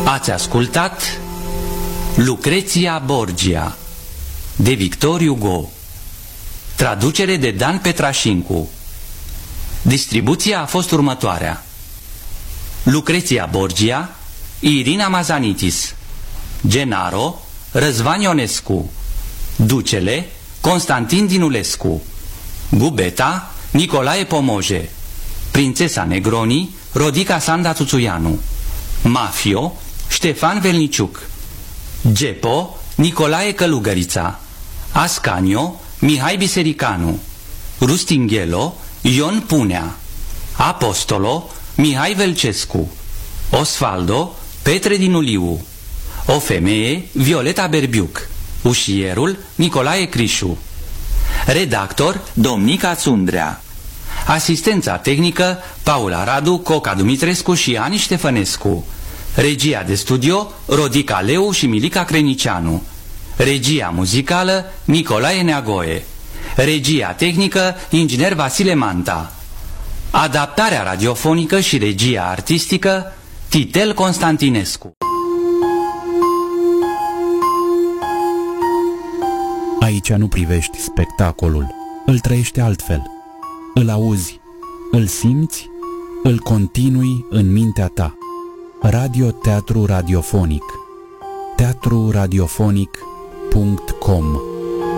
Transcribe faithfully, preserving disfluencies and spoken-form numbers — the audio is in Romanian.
Ați ascultat Lucreția Borgia de Victor Hugo, traducere de Dan Petrașincu. Distribuția a fost următoarea: Lucreția Borgia, Irina Mazanitis; Genaro, Răzvan Ionescu; Ducele, Constantin Dinulescu; Gubeta, Nicolae Pomoje; Prințesa Negroni, Rodica Sanda Tuțuianu; Mafio, Ștefan Velniciuc; Gepo, Nicolae Călugărița; Ascanio, Mihai Bisericanu; Rustinghelo, Ion Punea; Apostolo, Mihai Velcescu; Osvaldo, Petre Dinuliu; o femeie, Violeta Berbiuc; ușierul, Nicolae Crișu; redactor, Domnica Țundrea; asistența tehnică, Paula Radu, Coca Dumitrescu și Ani Ștefănescu; regia de studio, Rodica Leu și Milica Crenicianu; regia muzicală, Nicolae Neagoe; regia tehnică, inginer Vasile Manta; adaptarea radiofonică și regia artistică, Titel Constantinescu. Aici nu privești spectacolul, îl trăiești altfel, îl auzi, îl simți, îl continui în mintea ta. Radio-teatru radiofonic. teatru radiofonic punct com